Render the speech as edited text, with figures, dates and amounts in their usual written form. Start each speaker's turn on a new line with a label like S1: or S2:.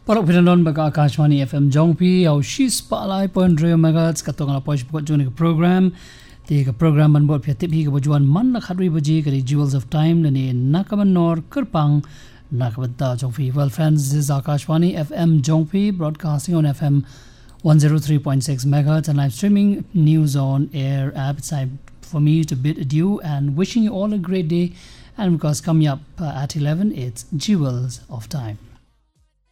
S1: Parok pinanon baga Akashwani FM Jongpi au shis palai point radio megahertz katong ala poish pukot juni program ti program man bot pya tipi ka bajuan man na khadri baji ka Jewels of Time nani nakaman nor kerpang nakabanta Jongpi. Well friends, this is Akashwani FM Jongpi broadcasting on FM 103.6 megahertz and live streaming news on air app. It's time for me to bid adieu and wishing you all a great day, and because coming up at 11 it's Jewels of Time.